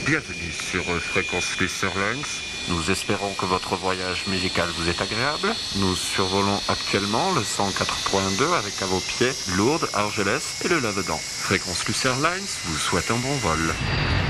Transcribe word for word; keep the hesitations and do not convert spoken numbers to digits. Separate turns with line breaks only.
Bienvenue sur euh, Fréquence Plus Airlines. Nous espérons que votre voyage musical vous est agréable. Nous survolons actuellement le cent quatre point deux avec à vos pieds Lourdes, Argelès et le Lavedan. Fréquence Plus Airlines vous souhaite un bon vol.